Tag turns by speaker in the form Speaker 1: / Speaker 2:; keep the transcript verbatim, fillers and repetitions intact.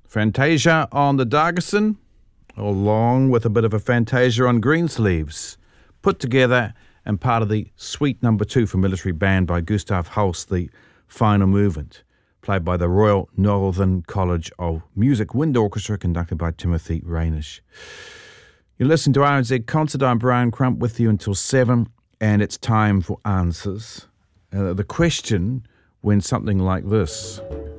Speaker 1: Fantasia on the Dargerson, along with a bit of a Fantasia on Greensleeves, put together and part of the Suite Number Two for Military Band by Gustav Holst, the final movement, played by the Royal Northern College of Music Wind Orchestra, conducted by Timothy Rainish. You listen to R N Z Concert. I'm Brian Crump with you until seven, and it's time for answers. Uh, the question went something like this.